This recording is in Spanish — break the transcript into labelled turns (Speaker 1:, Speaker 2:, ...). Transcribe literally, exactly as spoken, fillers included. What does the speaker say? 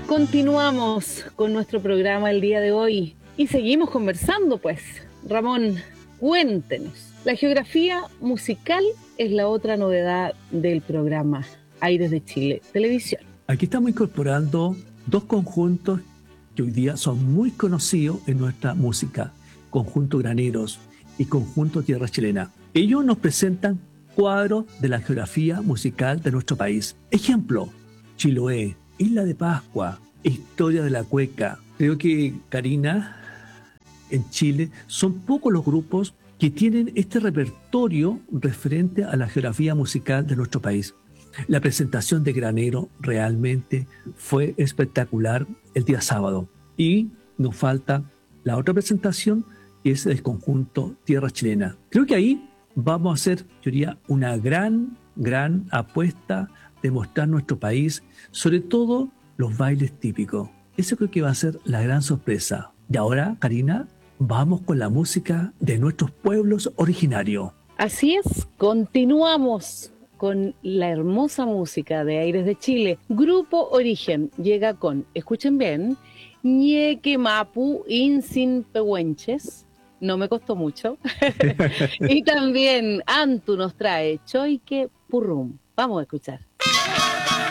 Speaker 1: Continuamos con nuestro programa el día de hoy y seguimos conversando, pues. Ramón, cuéntenos. La geografía musical es la otra novedad del programa Aires de Chile Televisión.
Speaker 2: Aquí estamos incorporando dos conjuntos que hoy día son muy conocidos en nuestra música, Conjunto Graneros y Conjunto Tierra Chilena. Ellos nos presentan cuadros de la geografía musical de nuestro país. Ejemplo, Chiloé, Isla de Pascua, Historia de la Cueca. Creo que, Karina, en Chile son pocos los grupos que tienen este repertorio referente a la geografía musical de nuestro país. La presentación de Granero realmente fue espectacular el día sábado. Y nos falta la otra presentación, que es el conjunto Tierra Chilena. Creo que ahí vamos a hacer, yo diría, una gran, gran apuesta de mostrar nuestro país, sobre todo los bailes típicos. Eso creo que va a ser la gran sorpresa. Y ahora, Karina, vamos con la música de nuestros pueblos originarios.
Speaker 1: Así es, continuamos con la hermosa música de Aires de Chile. Grupo Origen llega con, escuchen bien, Ñeque Mapu Insin Pehuenches, no me costó mucho, y también Antu nos trae Choique Purrum. Vamos a escuchar.